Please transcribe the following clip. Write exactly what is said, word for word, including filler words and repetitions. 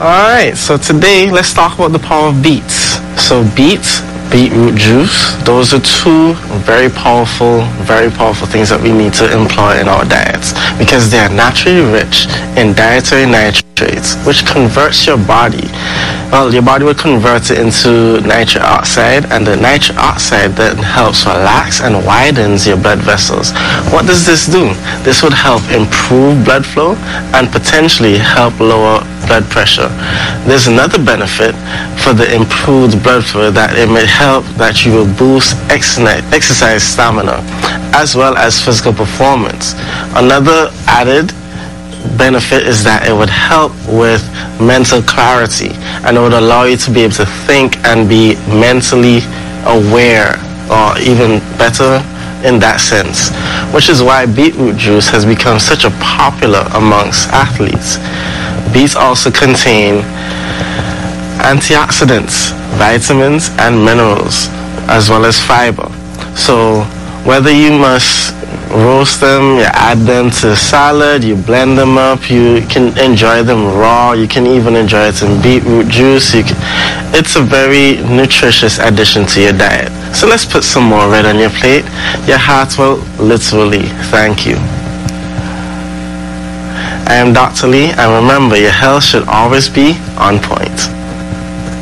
Alright, so today let's talk about the power of beets. So beets, beetroot juice, those are two very powerful, very powerful things that we need to employ in our diets because they are naturally rich in dietary nitrates, which converts your body. Well, your body will convert it into nitric oxide, and the nitric oxide then helps relax and widens your blood vessels. What does this do? This would help improve blood flow and potentially help lower blood pressure. There's another benefit for the improved blood flow, that it may help that you will boost exercise stamina as well as physical performance. Another added benefit is that it would help with mental clarity, and it would allow you to be able to think and be mentally aware, or even better in that sense, which is why beetroot juice has become such a popular amongst athletes. Beets also contain antioxidants, vitamins, and minerals, as well as fiber. So whether you must roast them, you add them to salad, you blend them up, you can enjoy them raw, you can even enjoy it in beetroot juice. You can, it's a very nutritious addition to your diet. So let's put some more red on your plate. Your heart will literally thank you. I am Doctor Lee, and remember, your health should always be on point.